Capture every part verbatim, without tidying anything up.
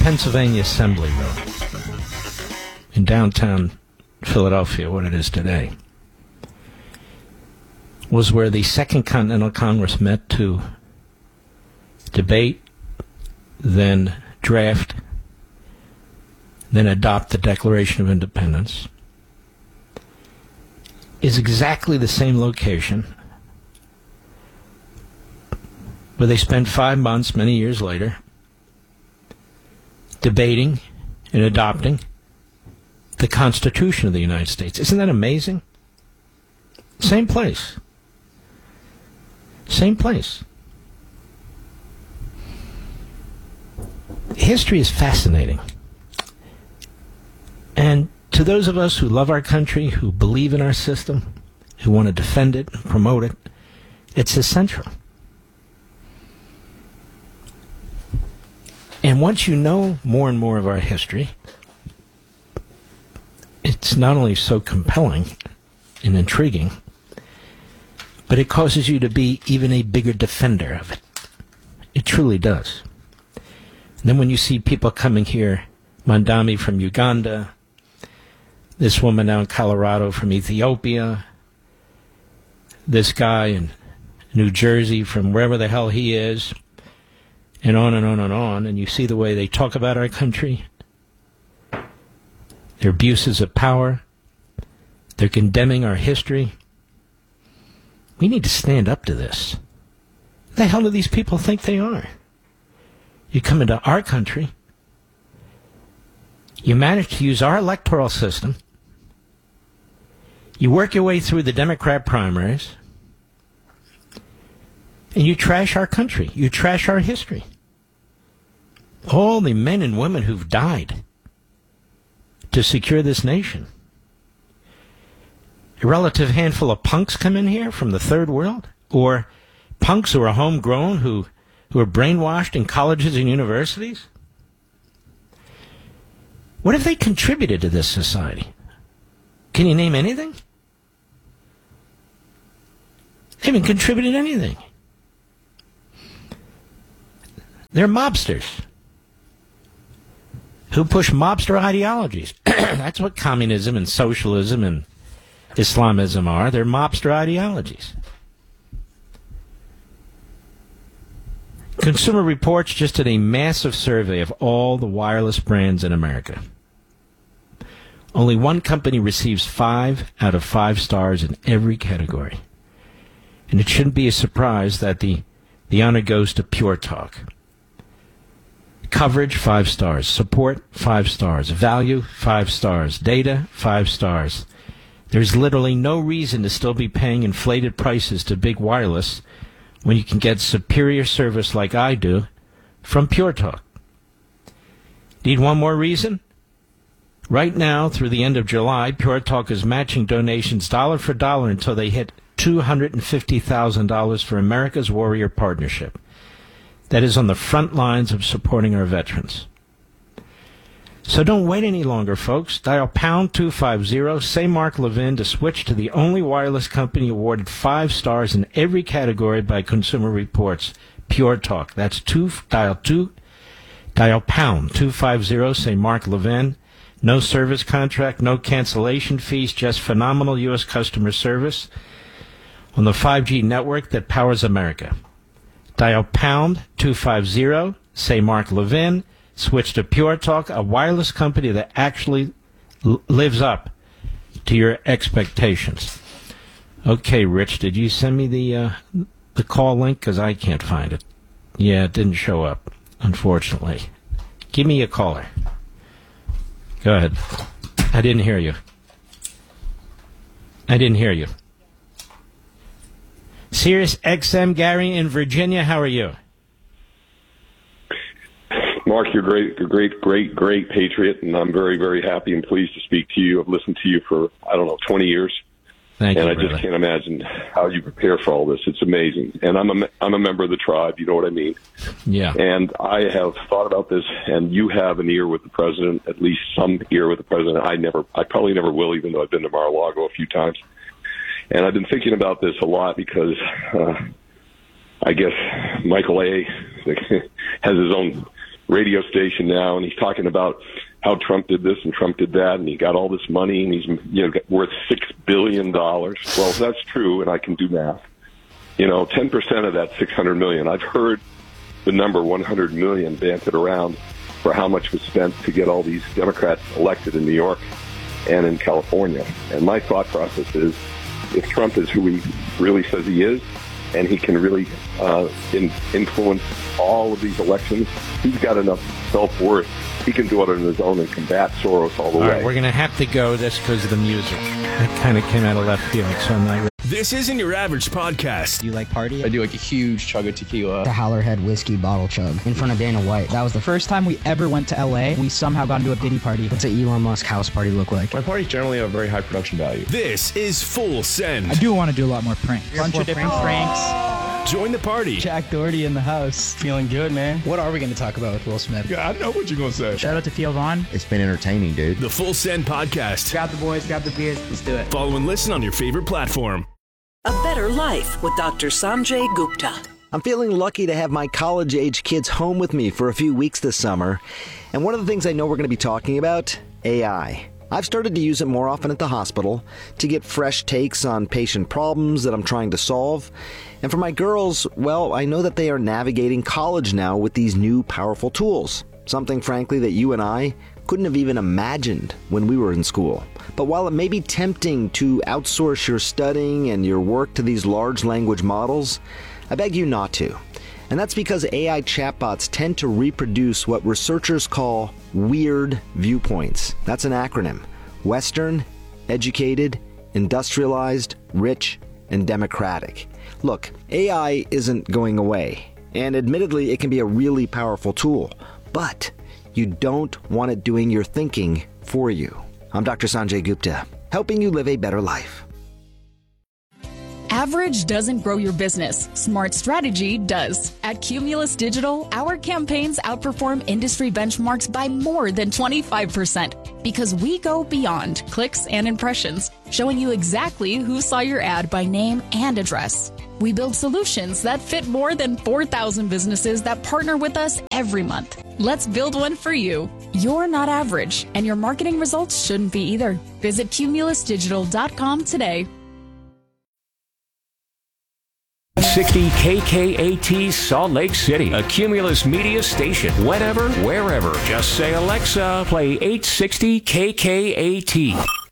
Pennsylvania Assembly Room in downtown Philadelphia, what it is today, was where the Second Continental Congress met to debate, then draft, then adopt the Declaration of Independence. Is exactly the same location where they spent five months, many years later, debating and adopting the Constitution of the United States. Isn't that amazing? Same place. Same place. History is fascinating. And to those of us who love our country, who believe in our system, who want to defend it, promote it, it's essential. And once you know more and more of our history, it's not only so compelling and intriguing, but it causes you to be even a bigger defender of it. It truly does. And then when you see people coming here, Mandami from Uganda, this woman out in Colorado from Ethiopia, this guy in New Jersey from wherever the hell he is, and on and on and on, and you see the way they talk about our country, their abuses of power, they're condemning our history. We need to stand up to this. Who the hell do these people think they are? You come into our country, you manage to use our electoral system, you work your way through the Democrat primaries, and you trash our country. You trash our history. All the men and women who've died to secure this nation. A relative handful of punks come in here from the third world, or punks who are homegrown, who, who are brainwashed in colleges and universities. What have they contributed to this society? Can you name anything? They haven't contributed anything. They're mobsters who push mobster ideologies. That's what communism and socialism and Islamism are. They're mobster ideologies. Consumer Reports just did a massive survey of all the wireless brands in America. Only one company receives five out of five stars in every category. And it shouldn't be a surprise that the, the honor goes to Pure Talk. Coverage, five stars. Support, five stars. Value, five stars. Data, five stars. There's literally no reason to still be paying inflated prices to big wireless when you can get superior service like I do from Pure Talk. Need one more reason? Right now, through the end of July, Pure Talk is matching donations dollar for dollar until they hit two hundred fifty thousand dollars for America's Warrior Partnership. That is on the front lines of supporting our veterans. So don't wait any longer, folks. Dial pound two fifty, say Mark Levin, to switch to the only wireless company awarded five stars in every category by Consumer Reports, Pure Talk. That's two, dial two, dial pound two fifty, say Mark Levin. No service contract, no cancellation fees, just phenomenal U S customer service on the five G network that powers America. Dial pound two fifty, say Mark Levin, switch to Pure Talk, a wireless company that actually l- lives up to your expectations. Okay, Rich, did you send me the uh, the call link? Because I can't find it. Yeah, it didn't show up, unfortunately. Give me a caller. Go ahead. I didn't hear you. I didn't hear you. Sirius X M, Gary in Virginia, how are you? Mark, you're great, you're great, great, great patriot, and I'm very, very happy and pleased to speak to you. I've listened to you for, I don't know, twenty years. Thank and you, I brother. just can't imagine how you prepare for all this. It's amazing. And I'm a, I'm a member of the tribe, you know what I mean? Yeah. And I have thought about this, and you have an ear with the president, at least some ear with the president. I never, I probably never will, even though I've been to Mar-a-Lago a few times. And I've been thinking about this a lot because uh, I guess Michael A. has his own radio station now, and he's talking about how Trump did this and Trump did that, and he got all this money, and he's you know worth six billion dollars. Well, if that's true, and I can do math, you know, ten percent of that six hundred million dollars. I've heard the number one hundred million dollars banted around for how much was spent to get all these Democrats elected in New York and in California. And my thought process is, if Trump is who he really says he is, and he can really uh, in, influence all of these elections, he's got enough self-worth. He can do it on his own and combat Soros all the all way. Right, we're going to have to go this because of the music. It kind of came out of left field, so I'm not... This isn't your average podcast. Do you like party? I do like a huge chug of tequila. The Howlerhead whiskey bottle chug in front of Dana White. That was the First time we ever went to L A, we somehow got into a Diddy party. What's an Elon Musk house party look like? My parties generally have very high production value. This is Full Send. I do want to do a lot more pranks. Bunch of different pranks. Join the party. Jack Doherty in the house. Feeling good, man. What are we going to talk about with Will Smith? Yeah, I know what you're going to say. Shout out to Theo Vaughn. It's been entertaining, dude. The Full Send podcast. Grab the boys, grab the beers, let's do it. Follow and listen on your favorite platform. A better life with Doctor Sanjay Gupta. I'm feeling lucky to have my college-age kids home with me for a few weeks this summer. And one of the things I know we're going to be talking about, A I. I've started to use it more often at the hospital to get fresh takes on patient problems that I'm trying to solve. And for my girls, well, I know that they are navigating college now with these new powerful tools. Something, frankly, that you and I couldn't have even imagined when we were in school. But while it may be tempting to outsource your studying and your work to these large language models, I beg you not to. And that's because A I chatbots tend to reproduce what researchers call weird viewpoints. That's an acronym. Western, educated, industrialized, rich, and democratic. Look, A I isn't going away, and admittedly it can be a really powerful tool, but you don't want it doing your thinking for you. I'm Doctor Sanjay Gupta, helping you live a better life. Average doesn't grow your business. Smart strategy does. At Cumulus Digital, our campaigns outperform industry benchmarks by more than twenty-five percent because we go beyond clicks and impressions, showing you exactly who saw your ad by name and address. We build solutions that fit more than four thousand businesses that partner with us every month. Let's build one for you. You're not average, and your marketing results shouldn't be either. Visit cumulus digital dot com today. sixty K K A T Salt Lake City, a Cumulus media station. Whenever, wherever. Just say, Alexa, play eight sixty K K A T.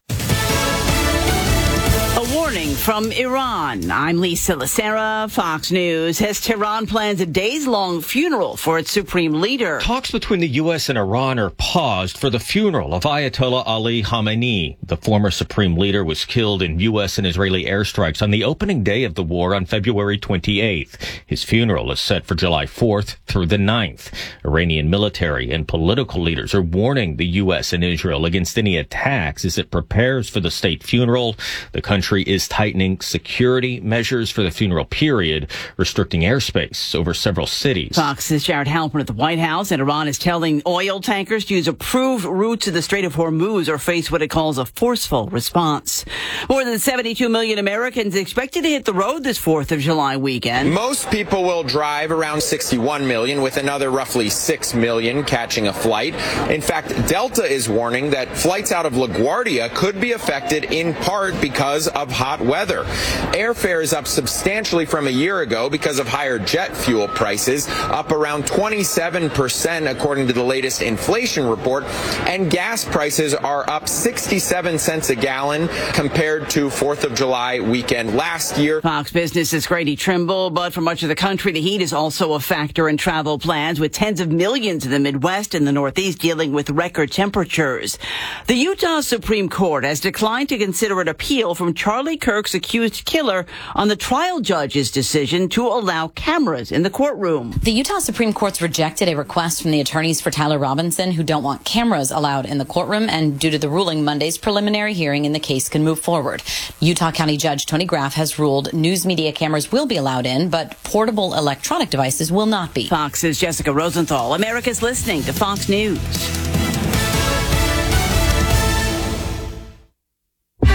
A warning from Iran. I'm Lisa Lacera. Fox News says Tehran plans a days-long funeral for its supreme leader. Talks between the U S and Iran are paused for the funeral of Ayatollah Ali Khamenei. The former supreme leader was killed in U S and Israeli airstrikes on the opening day of the war on February twenty-eighth. His funeral is set for July fourth through the ninth. Iranian military and political leaders are warning the U S and Israel against any attacks as it prepares for the state funeral. The country is tightening security measures for the funeral period, restricting airspace over several cities. Fox's Jared Halpern at the White House, and Iran is telling oil tankers to use approved routes to the Strait of Hormuz or face what it calls a forceful response. More than seventy-two million Americans expected to hit the road this fourth of July weekend. Most people will drive, around sixty-one million, with another roughly six million catching a flight. In fact, Delta is warning that flights out of LaGuardia could be affected in part because of hot weather. Airfare is up substantially from a year ago because of higher jet fuel prices, up around twenty-seven percent according to the latest inflation report, and gas prices are up sixty-seven cents a gallon compared to fourth of July weekend last year. Fox Business's Grady Trimble, but for much of the country, the heat is also a factor in travel plans, with tens of millions in the Midwest and the Northeast dealing with record temperatures. The Utah Supreme Court has declined to consider an appeal from Charlie Kirk's accused killer on the trial judge's decision to allow cameras in the courtroom. The Utah Supreme Court's rejected a request from the attorneys for Tyler Robinson, who don't want cameras allowed in the courtroom, and due to the ruling, Monday's preliminary hearing in the case can move forward. Utah County Judge Tony Graff has ruled news media cameras will be allowed in, but portable electronic devices will not be. Fox's Jessica Rosenthal. America's listening to Fox News. Stay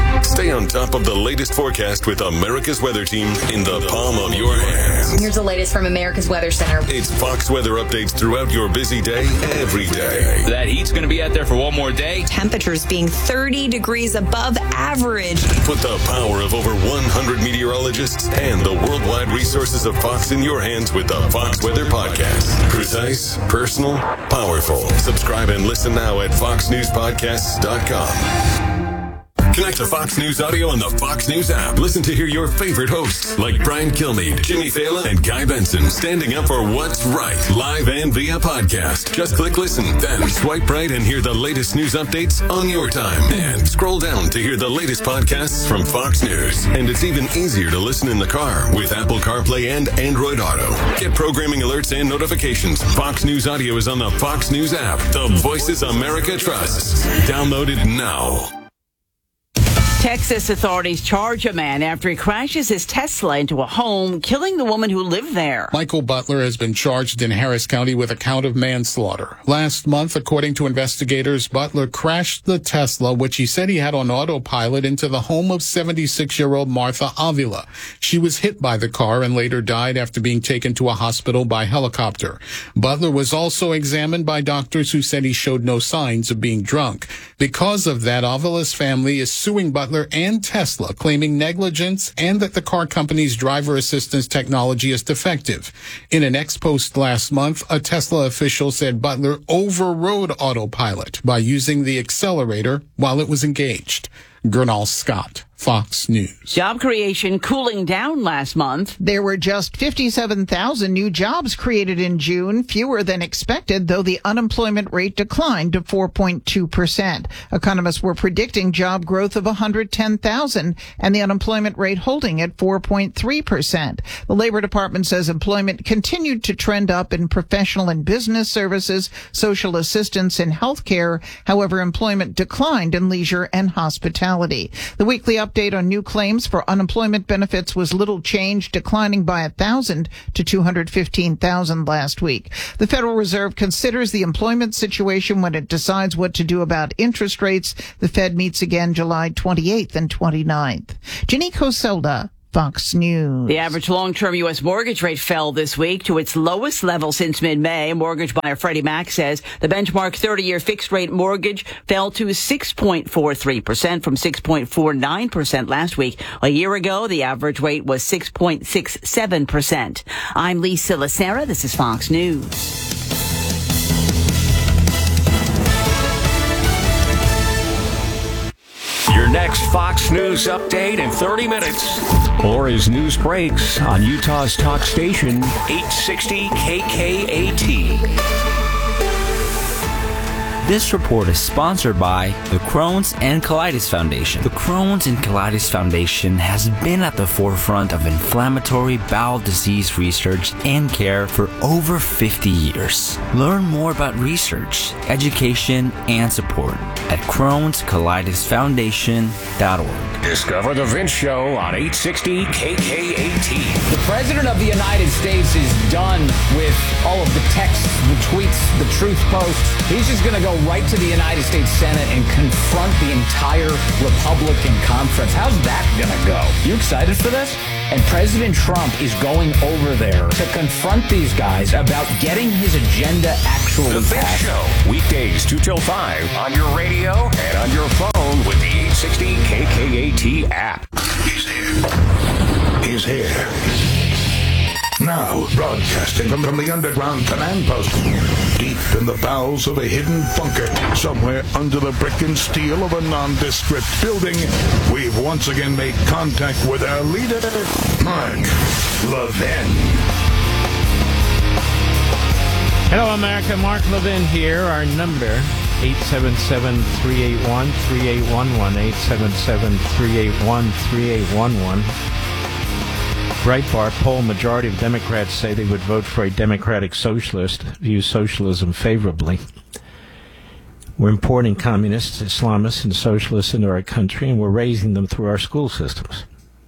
Stay on top of the latest forecast with America's Weather Team in the palm of your hands. Here's the latest from America's Weather Center. It's Fox weather updates throughout your busy day, every day. That heat's going to be out there for one more day. Temperatures being thirty degrees above average. Put the power of over one hundred meteorologists and the worldwide resources of Fox in your hands with the Fox Weather Podcast. Precise, personal, powerful. Subscribe and listen now at fox news podcasts dot com. Connect to Fox News Audio on the Fox News app. Listen to hear your favorite hosts like Brian Kilmeade, Jimmy Fallon, and Guy Benson standing up for what's right, live and via podcast. Just click listen, then swipe right and hear the latest news updates on your time. And scroll down to hear the latest podcasts from Fox News. And it's even easier to listen in the car with Apple CarPlay and Android Auto. Get programming alerts and notifications. Fox News Audio is on the Fox News app. The voices America trusts. Download it now. Texas authorities charge a man after he crashes his Tesla into a home, killing the woman who lived there. Michael Butler has been charged in Harris County with a count of manslaughter. Last month, according to investigators, Butler crashed the Tesla, which he said he had on autopilot, into the home of seventy-six-year-old Martha Avila. She was hit by the car and later died after being taken to a hospital by helicopter. Butler was also examined by doctors who said he showed no signs of being drunk. Because of that, Avila's family is suing Butler and Tesla, claiming negligence and that the car company's driver assistance technology is defective. In an ex post last month, a Tesla official said Butler overrode autopilot by using the accelerator while it was engaged. Gernal Scott, Fox News. Job creation cooling down last month. There were just fifty-seven thousand new jobs created in June, fewer than expected, though the unemployment rate declined to four point two percent. Economists were predicting job growth of one hundred ten thousand and the unemployment rate holding at four point three percent. The Labor Department says employment continued to trend up in professional and business services, social assistance, and health care. However, employment declined in leisure and hospitality. The weekly update on new claims for unemployment benefits was little change, declining by one thousand to two hundred fifteen thousand last week. The Federal Reserve considers the employment situation when it decides what to do about interest rates. The Fed meets again July twenty-eighth and twenty-ninth. Ginny Coselda, Fox News. The average long-term U S mortgage rate fell this week to its lowest level since mid-May. Mortgage buyer Freddie Mac says the benchmark thirty-year fixed-rate mortgage fell to six point four three percent from six point four nine percent last week. A year ago, the average rate was six point six seven percent. I'm Lisa Lacera. This is Fox News. Your next Fox News update in thirty minutes. Or as news breaks on Utah's talk station, eight sixty K K A T. This report is sponsored by the Crohn's and Colitis Foundation. The Crohn's and Colitis Foundation has been at the forefront of inflammatory bowel disease research and care for over fifty years. Learn more about research, education, and support at crohns colitis foundation dot org. Discover the Vince Show on eight sixty K K A T. The President of the United States is done with all of the texts, the tweets, the truth posts. He's just going to go right to the United States Senate and confront the entire Republican conference. How's that going to go? You excited for this? And President Trump is going over there to confront these guys about getting his agenda actually The Vince passed. Show, weekdays two till five on your radio and on your phone with the eight sixty K K A T app. He's here. He's here. Now, broadcasting from, from the underground command post, deep in the bowels of a hidden bunker, somewhere under the brick and steel of a nondescript building, we've once again made contact with our leader, Mark Levin. Hello, America. Mark Levin here. Our number, eight seven seven, three eight one, three eight one one, eight seven seven, three eight one, three eight one one. Breitbart poll, majority of Democrats say they would vote for a democratic socialist, view socialism favorably. We're importing communists, Islamists, and socialists into our country, and we're raising them through our school systems.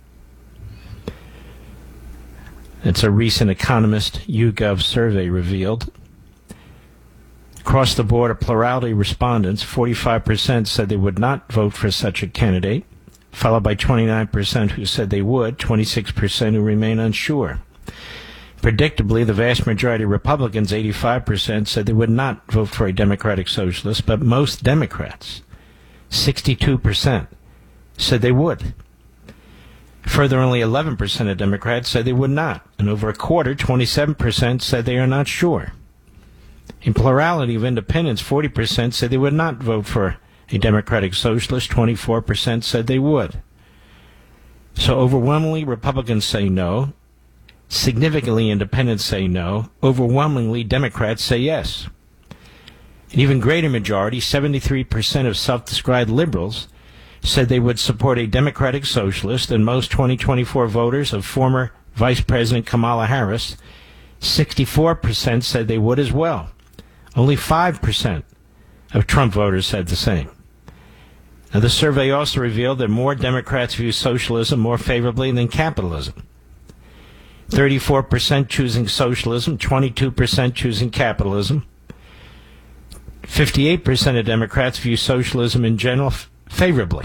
It's a recent Economist YouGov survey revealed. Across the board, a plurality of respondents, forty-five percent, said they would not vote for such a candidate. followed by twenty-nine percent who said they would, twenty-six percent who remain unsure. Predictably, the vast majority of Republicans, eighty-five percent, said they would not vote for a Democratic Socialist, but most Democrats, sixty-two percent, said they would. Further, only eleven percent of Democrats said they would not, and over a quarter, twenty-seven percent, said they are not sure. In plurality of independents, forty percent said they would not vote for a Democratic Socialist, twenty-four percent said they would. So overwhelmingly, Republicans say no. Significantly, independents say no. Overwhelmingly, Democrats say yes. An even greater majority, seventy-three percent of self-described liberals, said they would support a Democratic Socialist, and most twenty twenty-four voters of former Vice President Kamala Harris, sixty-four percent said they would as well. Only five percent of Trump voters said the same. Now, the survey also revealed that more Democrats view socialism more favorably than capitalism. thirty-four percent choosing socialism, twenty-two percent choosing capitalism. fifty-eight percent of Democrats view socialism in general f- favorably.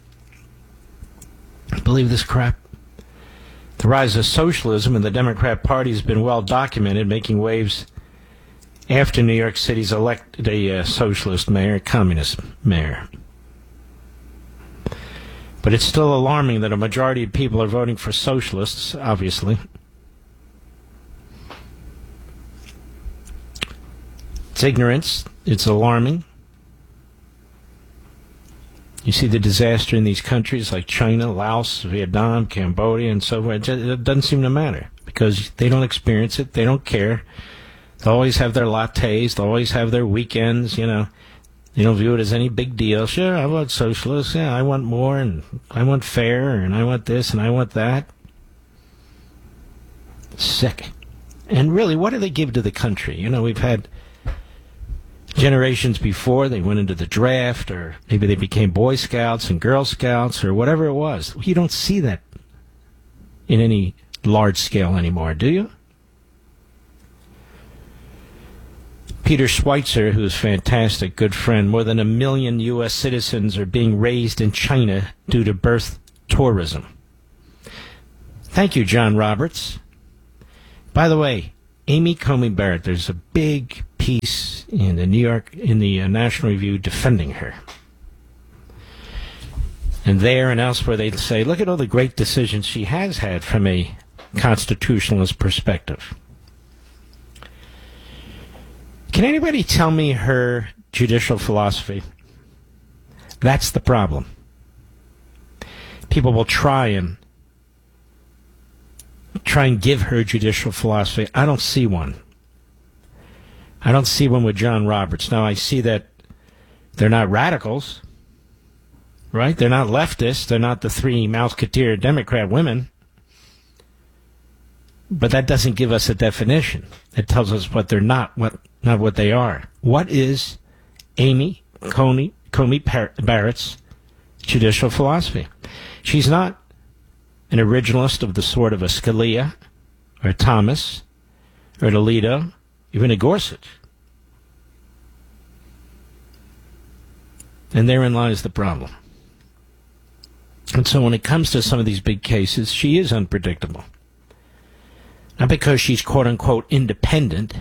Believe this crap? The rise of socialism in the Democrat Party has been well documented, making waves after New York City's elected a uh, socialist mayor, a communist mayor. But it's still alarming that a majority of people are voting for socialists, obviously. It's ignorance. It's alarming. You see the disaster in these countries like China, Laos, Vietnam, Cambodia, and so forth. It doesn't seem to matter because they don't experience it. They don't care. They'll always have their lattes. They'll always have their weekends, you know. They don't view it as any big deal. Sure, I want socialists. Yeah, I want more, and I want fair, and I want this, and I want that. Sick. And really, what do they give to the country? You know, we've had generations before, they went into the draft, or maybe they became Boy Scouts and Girl Scouts, or whatever it was. You don't see that in any large scale anymore, do you? Peter Schweitzer, who's fantastic, good friend, more than a million U S citizens are being raised in China due to birth tourism. Thank you, John Roberts. By the way, Amy Coney Barrett, there's a big piece in the New York, in the uh, National Review defending her. And there and elsewhere they say, look at all the great decisions she has had from a constitutionalist perspective. Can anybody tell me her judicial philosophy? That's the problem. People will try and try and give her judicial philosophy. I don't see one. I don't see one with John Roberts. Now, I see that they're not radicals, right? They're not leftists. They're not the three Mouseketeer Democrat women. But that doesn't give us a definition. It tells us what they're not, what not what they are. What is Amy Coney, Coney Barrett's judicial philosophy? She's not an originalist of the sort of a Scalia or a Thomas or an Alito, even a Gorsuch. And therein lies the problem. And so when it comes to some of these big cases, she is unpredictable. Not because she's quote-unquote independent,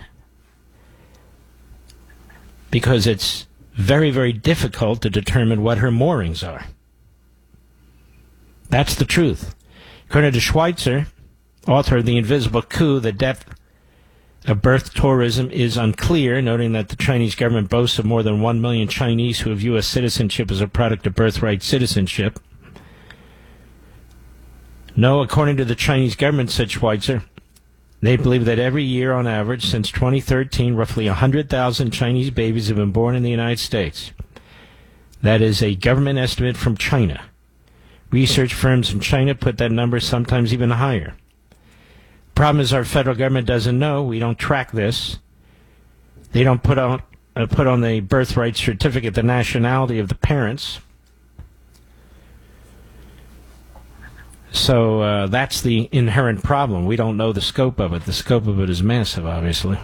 because it's very, very difficult to determine what her moorings are. That's the truth. According to Schweitzer, author of The Invisible Coup, the depth of birth tourism is unclear, noting that the Chinese government boasts of more than one million Chinese who view U S citizenship as a product of birthright citizenship. No, according to the Chinese government, said Schweitzer, they believe that every year, on average, since twenty thirteen, roughly one hundred thousand Chinese babies have been born in the United States. That is a government estimate from China. Research firms in China put that number sometimes even higher. Problem is our federal government doesn't know. We don't track this. They don't put on, uh, put on the birthright certificate the nationality of the parents. So uh, that's the inherent problem. We don't know the scope of it. The scope of it is massive, obviously.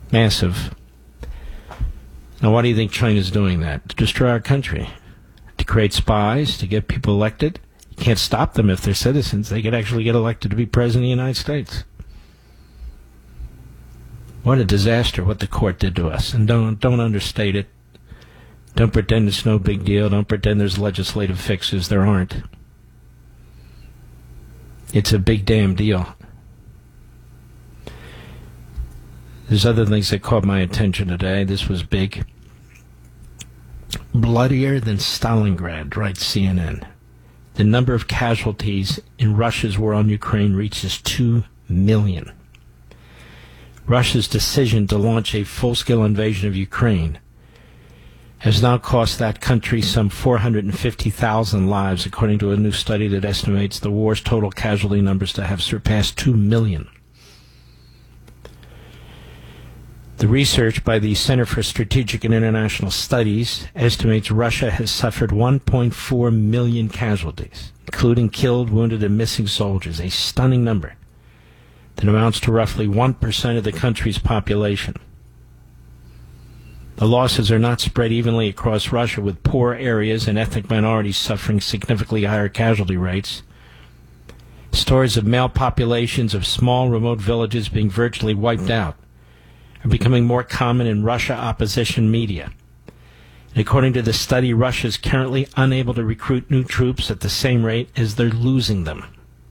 Massive. Now, why do you think China's doing that? To destroy our country. To create spies to get people elected. You can't stop them if they're citizens. They could actually get elected to be president of the United States. What a disaster what the court did to us. And don't don't understate it. Don't pretend it's no big deal. Don't pretend there's legislative fixes. There aren't. It's a big damn deal. There's other things that caught my attention today. This was big. Bloodier than Stalingrad, writes C N N. The number of casualties in Russia's war on Ukraine reaches two million. Russia's decision to launch a full-scale invasion of Ukraine has now cost that country some four hundred fifty thousand lives, according to a new study that estimates the war's total casualty numbers to have surpassed two million. The research by the Center for Strategic and International Studies estimates Russia has suffered one point four million casualties, including killed, wounded, and missing soldiers, a stunning number that amounts to roughly one percent of the country's population. The losses are not spread evenly across Russia, with poor areas and ethnic minorities suffering significantly higher casualty rates. Stories of male populations of small, remote villages being virtually wiped out are becoming more common in Russia opposition media. And according to the study, Russia is currently unable to recruit new troops at the same rate as they're losing them.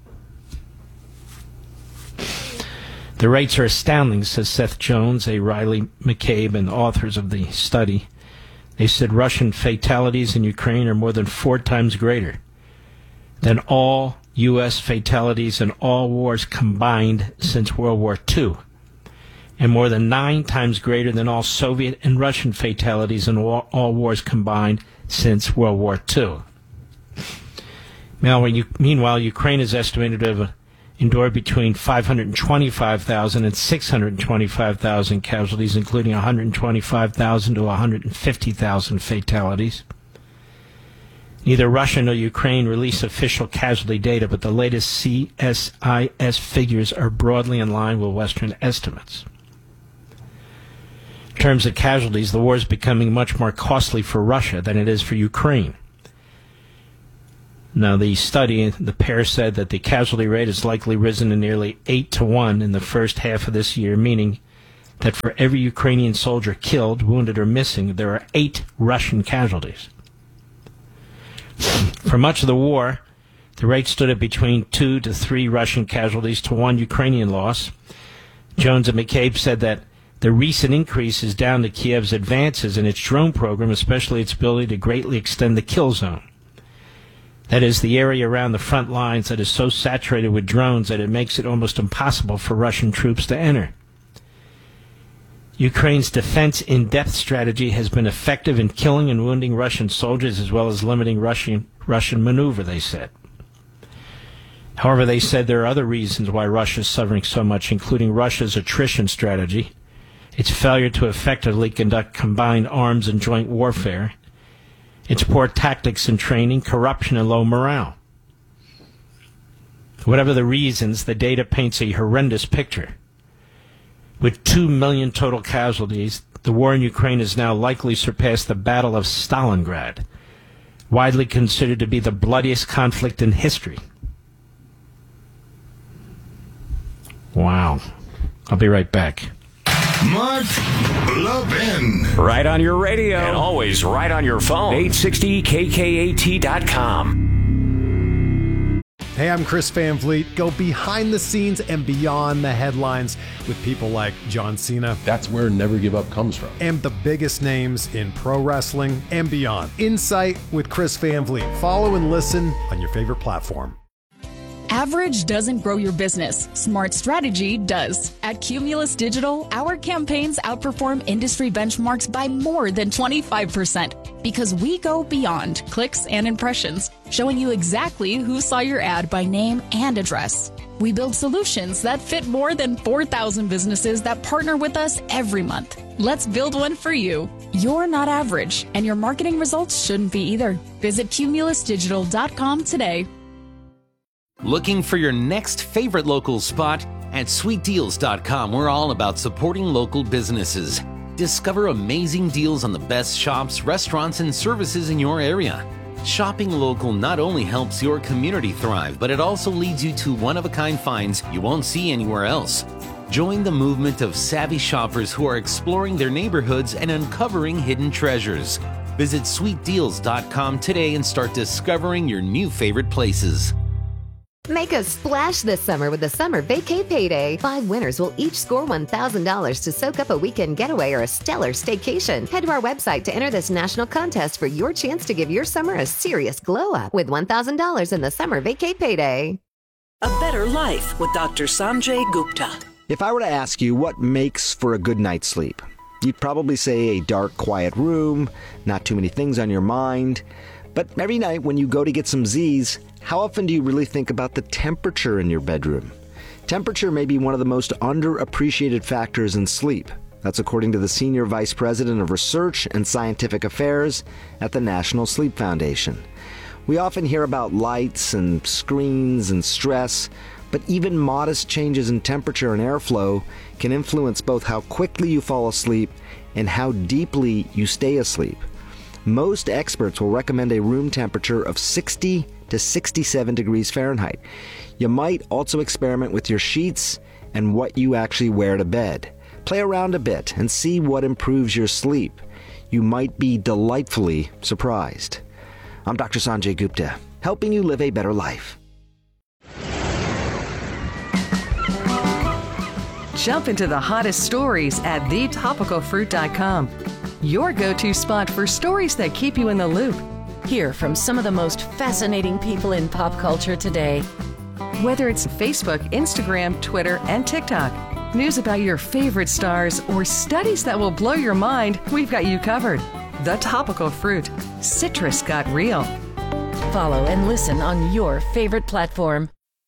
The rates are astounding, says Seth Jones, a Riley McCabe, and authors of the study. They said Russian fatalities in Ukraine are more than four times greater than all U S fatalities in all wars combined since World War Two, and more than nine times greater than all Soviet and Russian fatalities in all, all wars combined since World War Two. Meanwhile, Ukraine is estimated to have endured between five hundred twenty-five thousand and six hundred twenty-five thousand casualties, including one hundred twenty-five thousand to one hundred fifty thousand fatalities. Neither Russia nor Ukraine release official casualty data, but the latest C S I S figures are broadly in line with Western estimates. In terms of casualties, the war is becoming much more costly for Russia than it is for Ukraine. Now, the study, the pair said that the casualty rate has likely risen to nearly eight to one in the first half of this year, meaning that for every Ukrainian soldier killed, wounded, or missing, there are eight Russian casualties. For much of the war, the rate stood at between two to three Russian casualties to one Ukrainian loss. Jones and McCabe said that the recent increase is down to Kiev's advances in its drone program, especially its ability to greatly extend the kill zone. That is, the area around the front lines that is so saturated with drones that it makes it almost impossible for Russian troops to enter. Ukraine's defense in-depth strategy has been effective in killing and wounding Russian soldiers as well as limiting Russian, Russian maneuver, they said. However, they said there are other reasons why Russia is suffering so much, including Russia's attrition strategy, its failure to effectively conduct combined arms and joint warfare, its poor tactics and training, corruption, and low morale. Whatever the reasons, the data paints a horrendous picture. With two million total casualties, the war in Ukraine has now likely surpassed the Battle of Stalingrad, widely considered to be the bloodiest conflict in history. Wow. I'll be right back. Mark Levin. Right on your radio. And always right on your phone. eight sixty K K A T dot com. Hey, I'm Chris Van Vliet. Go behind the scenes and beyond the headlines with people like John Cena. That's where Never Give Up comes from. And the biggest names in pro wrestling and beyond. Insight with Chris Van Vliet. Follow and listen on your favorite platform. Average doesn't grow your business. Smart strategy does. At Cumulus Digital, our campaigns outperform industry benchmarks by more than twenty-five percent because we go beyond clicks and impressions, showing you exactly who saw your ad by name and address. We build solutions that fit more than four thousand businesses that partner with us every month. Let's build one for you. You're not average, and your marketing results shouldn't be either. Visit cumulus digital dot com today. Looking for your next favorite local spot? At sweet deals dot com, we're all about supporting local businesses. Discover amazing deals on the best shops, restaurants, and services in your area. Shopping local not only helps your community thrive, but it also leads you to one-of-a-kind finds you won't see anywhere else. Join the movement of savvy shoppers who are exploring their neighborhoods and uncovering hidden treasures. Visit sweet deals dot com today and start discovering your new favorite places. Make a splash this summer with the Summer Vacay Payday. Five winners will each score one thousand dollars to soak up a weekend getaway or a stellar staycation. Head to our website to enter this national contest for your chance to give your summer a serious glow up with one thousand dollars in the Summer Vacay Payday. A Better Life with Doctor Sanjay Gupta. If I were to ask you what makes for a good night's sleep, you'd probably say a dark, quiet room, not too many things on your mind. But every night when you go to get some Z's, how often do you really think about the temperature in your bedroom? Temperature may be one of the most underappreciated factors in sleep. That's according to the Senior Vice President of Research and Scientific Affairs at the National Sleep Foundation. We often hear about lights and screens and stress, but even modest changes in temperature and airflow can influence both how quickly you fall asleep and how deeply you stay asleep. Most experts will recommend a room temperature of sixty to sixty-seven degrees Fahrenheit. You might also experiment with your sheets and what you actually wear to bed. Play around a bit and see what improves your sleep. You might be delightfully surprised. I'm Doctor Sanjay Gupta, helping you live a better life. Jump into the hottest stories at the topical fruit dot com. Your go-to spot for stories that keep you in the loop. Hear from some of the most fascinating people in pop culture today. Whether it's Facebook, Instagram, Twitter, and TikTok, news about your favorite stars, or studies that will blow your mind, we've got you covered. The Topical Fruit. Citrus got real. Follow and listen on your favorite platform.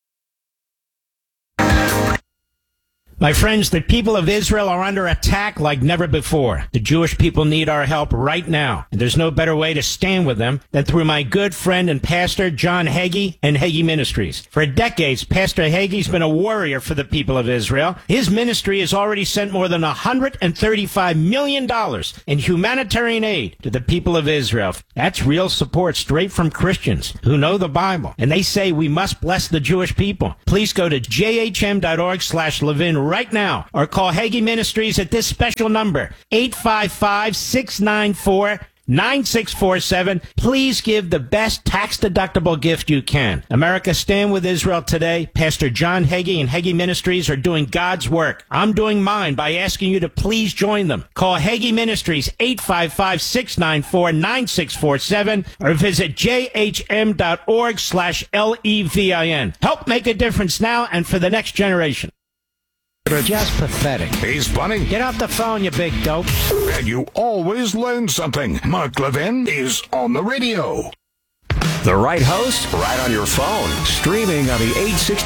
My friends, the people of Israel are under attack like never before. The Jewish people need our help right now. And there's no better way to stand with them than through my good friend and pastor, John Hagee and Hagee Ministries. For decades, Pastor Hagee's been a warrior for the people of Israel. His ministry has already sent more than one hundred thirty-five million dollars in humanitarian aid to the people of Israel. That's real support straight from Christians who know the Bible. And they say we must bless the Jewish people. Please go to j h m dot org slash Levin right now, or call Hagee Ministries at this special number, eight five five, six nine four, nine six four seven. Please give the best tax-deductible gift you can. America, stand with Israel today. Pastor John Hagee and Hagee Ministries are doing God's work. I'm doing mine by asking you to please join them. Call Hagee Ministries, eight five five, six nine four, nine six four seven, or visit j h m dot org slash L E V I N. Help make a difference now and for the next generation. Just pathetic. He's funny. Get off the phone, you big dope. And you always learn something. Mark Levin is on the radio. The right host, right on your phone. Streaming on the eight sixty